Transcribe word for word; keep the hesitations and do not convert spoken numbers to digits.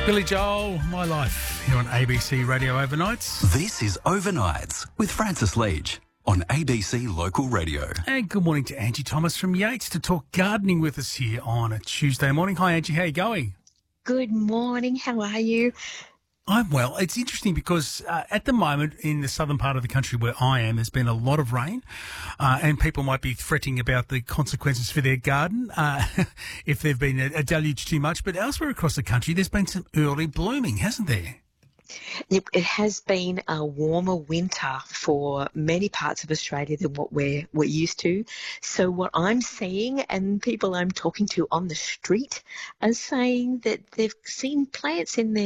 Billy Joel, My Life, here on A B C Radio Overnights. This is Overnights with Francis Leach on A B C Local Radio. And good morning to Angie Thomas from Yates to talk gardening with us here on a Tuesday morning. Hi, Angie. How are you going? Good morning. How are you? I'm well. It's interesting because uh, at the moment in the southern part of the country where I am, there's been a lot of rain uh, and people might be fretting about the consequences for their garden uh, if they've been a, a deluge too much. But elsewhere across the country, there's been some early blooming, hasn't there? It, it has been a warmer winter for many parts of Australia than what we're, we're used to. So what I'm seeing, and people I'm talking to on the street are saying that they've seen plants in their